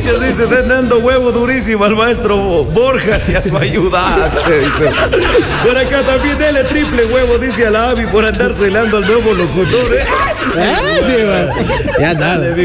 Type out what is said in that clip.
Gracias, dice, están dando huevo durísimo al maestro Borjas y a su ayudante, dice. Por acá también dele triple huevo, dice a la Avi, por andar celando al nuevo locutor. Ya nada.